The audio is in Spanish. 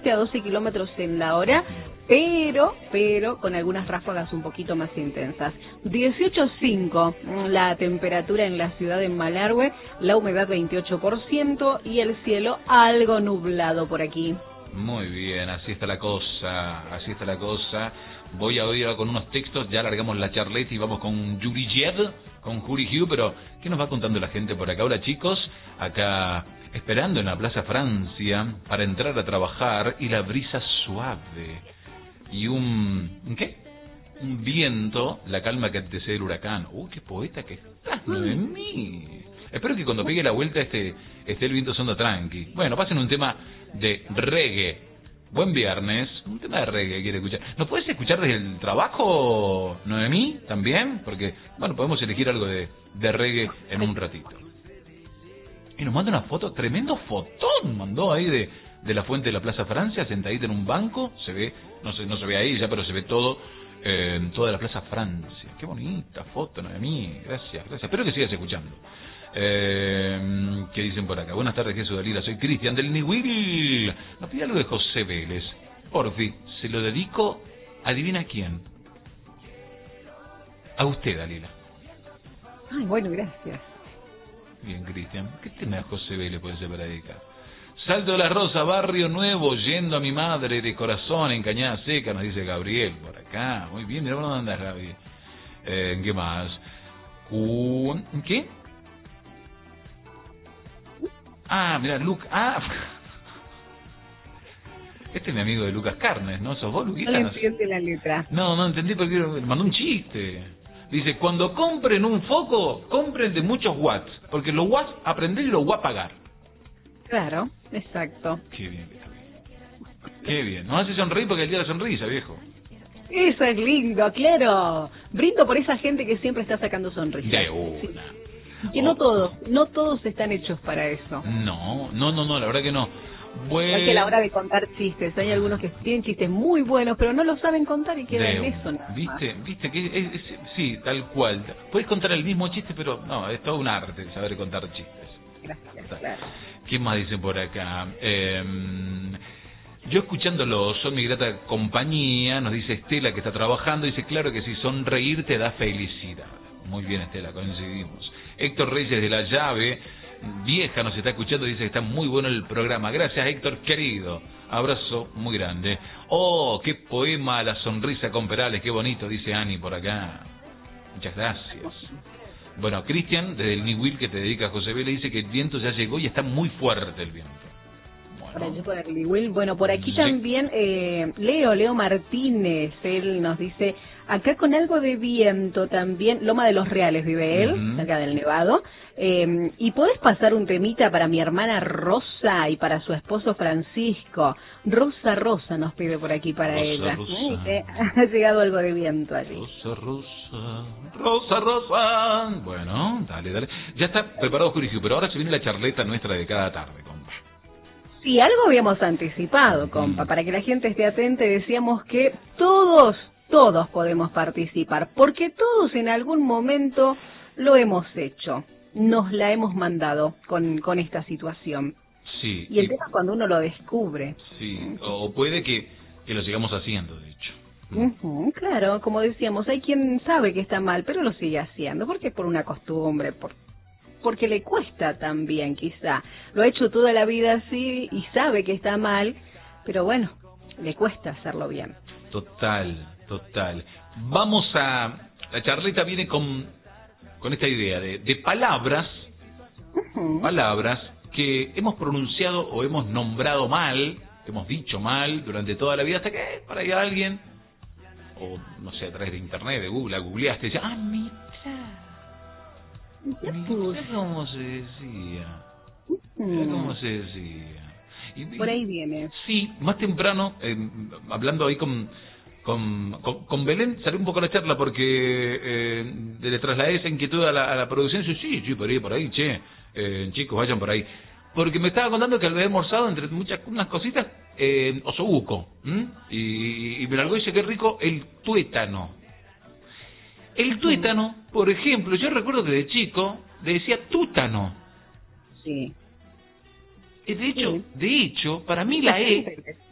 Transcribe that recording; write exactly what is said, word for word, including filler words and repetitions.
quince a doce kilómetros en la hora, pero, pero con algunas ráfagas un poquito más intensas. dieciocho coma cinco la temperatura en la ciudad de Malargüe, la humedad veintiocho por ciento y el cielo algo nublado por aquí. Muy bien, así está la cosa, así está la cosa. Voy a oír con unos textos, ya largamos la charleta y vamos con Yuri Jed, con Juri Hugh, pero ¿qué nos va contando la gente por acá? Hola chicos, acá esperando en la Plaza Francia para entrar a trabajar y la brisa suave y un... ¿qué? Un viento, la calma que antecede el huracán. ¡Uy, qué poeta que estás, Noemí! Espero que cuando pegue la vuelta este esté el viento sonando tranqui. Bueno, pasen un tema de reggae. Buen viernes. Un tema de reggae quiere escuchar. ¿Nos puedes escuchar desde el trabajo, Noemí, también? Porque, bueno, podemos elegir algo de, de reggae en un ratito. Y nos manda una foto, tremendo fotón mandó ahí de, de la fuente de la Plaza Francia, sentadita en un banco. Se ve, no se, no se ve ahí ya, pero se ve todo, eh, toda la Plaza Francia. Qué bonita foto, Noemí. Gracias, gracias. Espero que sigas escuchando. Eh, ¿Qué dicen por acá? Buenas tardes, Jesús Dalila, soy Cristian del Niwil. Nos pide algo de José Vélez. Porfi, se lo dedico, adivina quién. A usted, Dalila. Ay, bueno, gracias. Bien, Cristian. ¿Qué tema de José Vélez puede ser para dedicar? Salto de la Rosa, Barrio Nuevo, yendo a mi madre de corazón en Cañada Seca, nos dice Gabriel por acá. Muy bien, mira, ¿dónde andas, Gaby? Eh, ¿Qué más? Un... ¿Qué? Ah, mira, Lucas. Ah, este es mi amigo de Lucas Carnes, ¿no? ¿Sos vos, Luquita? No le entiende la letra. No, no entendí porque me mandó un chiste. Dice, cuando compren un foco, compren de muchos watts, porque los watts aprender y los watts pagar. Claro, exacto. Qué bien, qué bien. Nos hace sonreír porque el día de la sonrisa, viejo. Eso es lindo, claro. Brindo por esa gente que siempre está sacando sonrisas. De una. Sí. Y que no todos, no todos están hechos para eso. No, no, no, no, la verdad que no. Bueno. Es que a la hora de contar chistes, hay algunos que tienen chistes muy buenos, pero no lo saben contar y quedan en eso nada más. ¿Viste? ¿Viste? que es, es, Sí, tal cual. Puedes contar el mismo chiste, pero no, es todo un arte saber contar chistes. Gracias, claro. ¿Qué más dicen por acá? Eh, yo escuchándolo, son mi grata compañía, nos dice Estela que está trabajando, dice, claro que sí, sonreír te da felicidad. Muy bien, Estela, coincidimos. Héctor Reyes de la Llave, vieja, nos está escuchando, dice que está muy bueno el programa. Gracias, Héctor, querido. Abrazo muy grande. Oh, qué poema, La sonrisa con Perales, qué bonito, dice Ani por acá. Muchas gracias. Bueno, Cristian, desde el Niwil que te dedica a José Vélez, dice que el viento ya llegó y está muy fuerte el viento. Bueno, por allí por el Niwil. Bueno, por aquí sí. también eh, Leo, Leo Martínez, él nos dice, acá con algo de viento también, Loma de los Reales vive él, uh-huh. cerca del Nevado, eh, y podés pasar un temita para mi hermana Rosa y para su esposo Francisco. Rosa, Rosa nos pide por aquí para Rosa, ella. Rosa. ¿Eh? Ha llegado algo de viento allí. Rosa, Rosa, Rosa, Rosa. Bueno, dale, dale. Ya está preparado Jurigio, pero ahora se viene la charleta nuestra de cada tarde, compa. Sí, algo habíamos anticipado, compa, mm. para que la gente esté atenta. Decíamos que todos, todos podemos participar, porque todos en algún momento lo hemos hecho. Nos la hemos mandado con, con esta situación. Sí. Y el y, tema es cuando uno lo descubre. Sí, o puede que, que lo sigamos haciendo, de hecho. Uh-huh, claro, como decíamos, hay quien sabe que está mal, pero lo sigue haciendo, porque es por una costumbre, por, porque le cuesta también, quizá. Lo ha hecho toda la vida así y sabe que está mal, pero bueno, le cuesta hacerlo bien. Total, total. Vamos a... La charleta viene con... con esta idea de, de palabras, uh-huh. palabras que hemos pronunciado o hemos nombrado mal, hemos dicho mal durante toda la vida, hasta que para ahí alguien, o no sé, a través de internet, de Google, la googleaste y dice, ah, mira, mira cómo se decía, mira cómo se decía. Y, Por ahí viene. Sí, más temprano, eh, hablando ahí con... Con, con, con Belén salió un poco la charla porque eh, le trasladé esa inquietud a la, a la producción y dice, sí, sí, por ahí, por ahí, che, eh, chicos, vayan por ahí. Porque me estaba contando que había almorzado entre muchas unas cositas eh, osobuco, y, y me largó y dice, qué rico el tuétano. El tuétano, por ejemplo, yo recuerdo que de chico le decía tútano. Sí. De hecho, sí. de hecho, para mí la E...